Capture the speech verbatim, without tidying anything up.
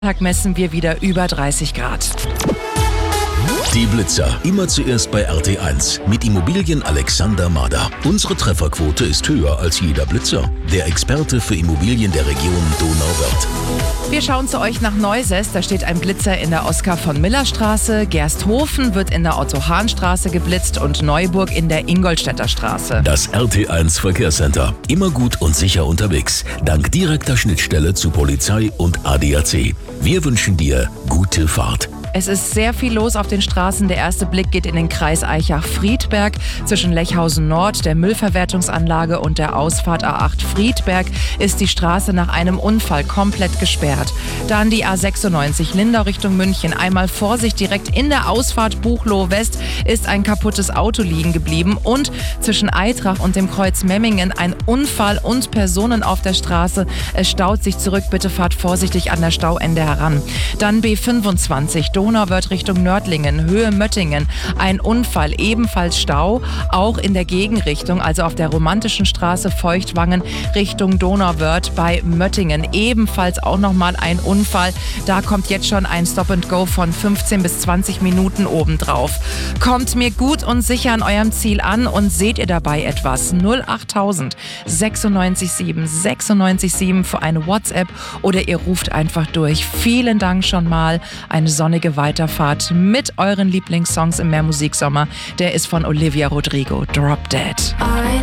Tag messen wir wieder über dreißig Grad. Die Blitzer, immer zuerst bei R T eins mit Immobilien Alexander Mader. Unsere Trefferquote ist höher als jeder Blitzer. Der Experte für Immobilien der Region Donauwörth. Wir schauen zu euch nach Neusäß. Da steht ein Blitzer in der Oskar-von-Miller-Straße. Gersthofen wird in der Otto-Hahn-Straße geblitzt und Neuburg in der Ingolstädter Straße. Das R T eins Verkehrscenter. Immer gut und sicher unterwegs. Dank direkter Schnittstelle zu Polizei und A D A C. Wir wünschen dir gute Fahrt. Es ist sehr viel los auf den Straßen. Der erste Blick geht in den Kreis Aichach-Friedberg. Zwischen Lechhausen Nord, der Müllverwertungsanlage und der Ausfahrt A acht Friedberg ist die Straße nach einem Unfall komplett gesperrt. Dann die A sechsundneunzig Lindau Richtung München. Einmal Vorsicht, direkt in der Ausfahrt Buchloe West ist ein kaputtes Auto liegen geblieben. Und zwischen Eitrach und dem Kreuz Memmingen ein Unfall und Personen auf der Straße. Es staut sich zurück. Bitte fahrt vorsichtig an der Stauende heran. Dann B fünfundzwanzig Donauwörth Richtung Nördlingen, Höhe Möttingen. Ein Unfall, ebenfalls Stau, auch in der Gegenrichtung, also auf der romantischen Straße Feuchtwangen Richtung Donauwörth bei Möttingen. Ebenfalls auch nochmal ein Unfall. Da kommt jetzt schon ein Stop and Go von fünfzehn bis zwanzig Minuten obendrauf. Kommt mir gut und sicher an eurem Ziel an und seht ihr dabei etwas? null achttausend sechsundneunzig sieben sechsundneunzig sieben für eine WhatsApp oder ihr ruft einfach durch. Vielen Dank schon mal. Eine sonnige Weiterfahrt mit euren Lieblingssongs im Mehrmusiksommer. Der ist von Olivia Rodrigo, Drop Dead.